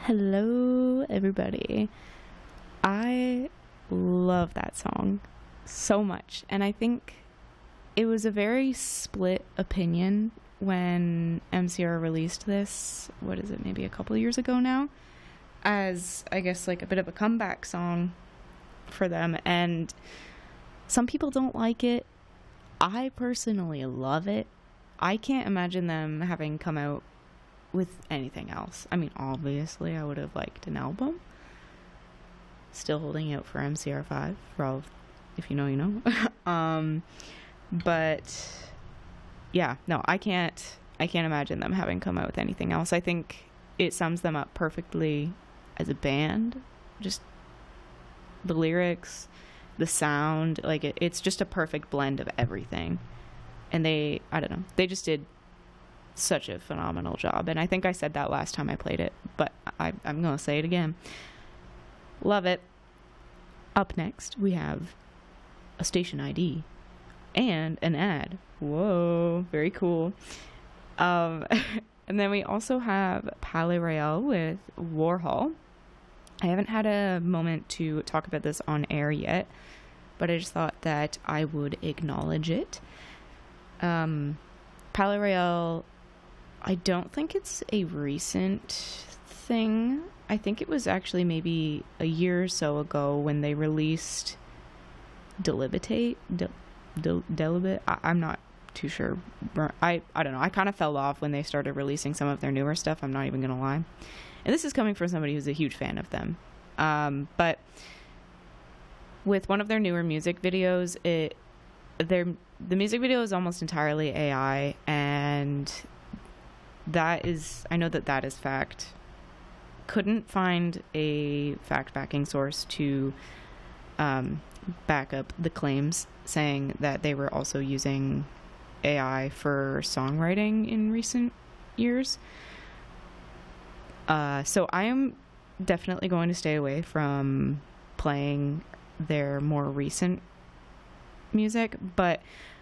Hello, everybody. I love that song so much, and I think it was a very split opinion when MCR released this. What is it, maybe a couple years ago now? As, I guess, like a bit of a comeback song for them, and some people don't like it. I personally love it. I can't imagine them having come out with anything else. I mean, obviously, I would have liked an album. Still holding out for MCR5, for all, if you know, you know. But yeah, no, I can't imagine them having come out with anything else. I think it sums them up perfectly as a band. Just the lyrics, the sound, like it's just a perfect blend of everything. And I don't know, they just did such a phenomenal job. And I think I said that last time I played it, but I'm gonna say it again. Love it. Up next, we have a station ID and an ad. Whoa, very cool. And then we also have Palais Royale with Warhol. I haven't had a moment to talk about this on air yet, but I just thought that I would acknowledge it. Palais Royale, I don't think it's a recent thing. I think it was actually maybe a year or so ago when they released Delibitate. Delibate? I'm not too sure. I don't know. I kind of fell off when they started releasing some of their newer stuff. I'm not even going to lie. And this is coming from somebody who's a huge fan of them. But with one of their newer music videos, the music video is almost entirely AI, and I know that is fact. Couldn't find a fact-backing source to back up the claims saying that they were also using AI for songwriting in recent years. So I am definitely going to stay away from playing their more recent music, but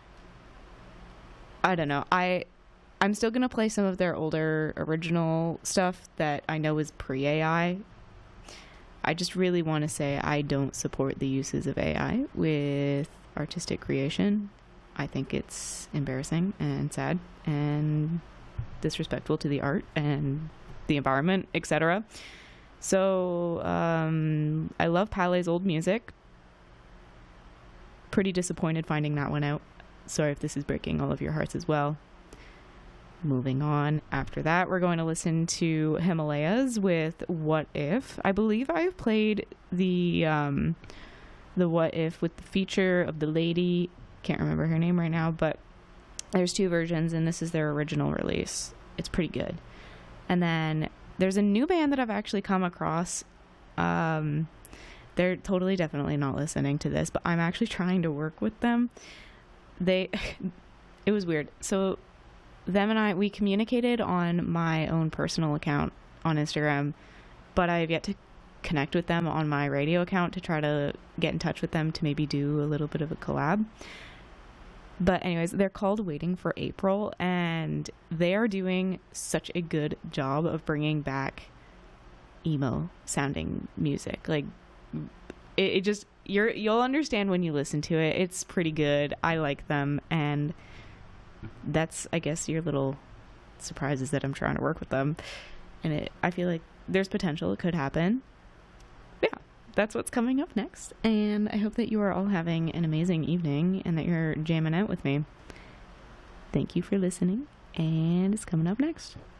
I don't know. I'm still going to play some of their older original stuff that I know is pre-AI. I just really want to say I don't support the uses of AI with artistic creation. I think it's embarrassing and sad and disrespectful to the art and the environment, etc. So I love Palais' old music. Pretty disappointed finding that one out. Sorry if this is breaking all of your hearts as well. Moving on. After that, we're going to listen to Himalayas with What If. I believe I've played the What If with the feature of the lady. Can't remember her name right now, but there's two versions, and this is their original release. It's pretty good. And then there's a new band that I've actually come across. They're totally definitely not listening to this, but I'm actually trying to work with them. It was weird. So them and we communicated on my own personal account on Instagram, but I have yet to connect with them on my radio account to try to get in touch with them to maybe do a little bit of a collab. But anyways, they're called Waiting for April, and they are doing such a good job of bringing back emo sounding music. Like it just, you'll understand when you listen to it. It's pretty good. I like them, and that's, I guess, your little surprise is that I'm trying to work with them, and I feel like there's potential it could happen. Yeah, that's what's coming up next, and I hope that you are all having an amazing evening and that you're jamming out with me. Thank you for listening, and it's coming up next.